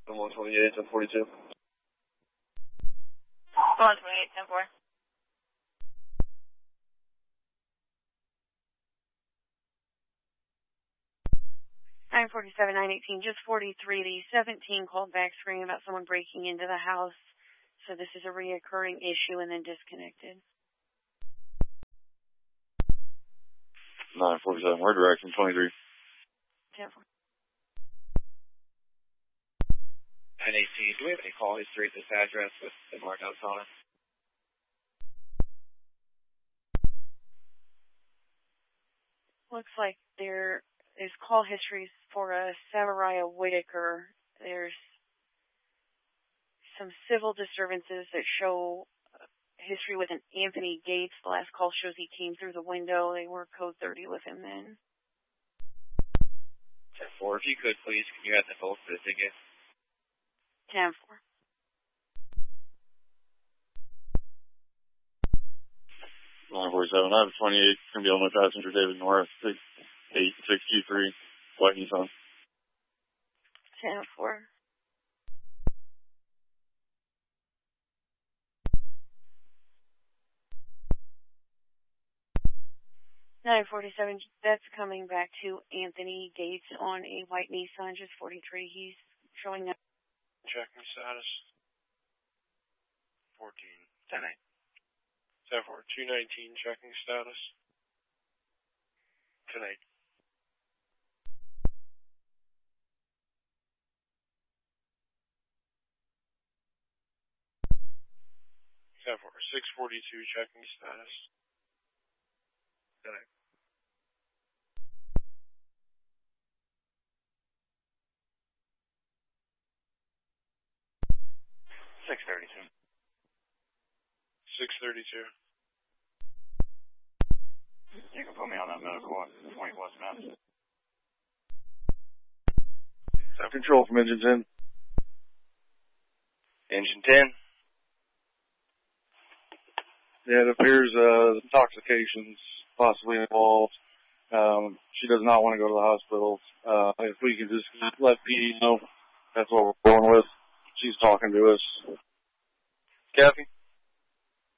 128, 1042. 128, 10-4. 947, 918, just 43. The 17 called back screaming about someone breaking into the house. So this is a reoccurring issue and then disconnected. 947, where direction? 23. 10-4. 918, do we have any call history at this address with the marked notes on it? Looks like there's call histories for a Samaria Whitaker. There's some civil disturbances that show history with an Anthony Gates. The last call shows he came through the window. They were code 30 with him then. 10-4, if you could, please, can you add the both for the ticket? 10-4. 947, I have 28, going to be on my passenger, David Norris, 8623, White Nissan. 10-4. 947, that's coming back to Anthony Gates on a white Nissan, just 43. He's showing up. Checking status. 14. 10-8. 10-4. 219, checking status. 10-8. 10-4. 642, checking status. 10-8. 632. 632. You can put me on that medical at 20 West Madison. Control from engine 10. Engine 10. Yeah, it appears intoxication's possibly involved. She does not want to go to the hospital. If we can just let PD know, that's what we're going with. She's talking to us. Kathy?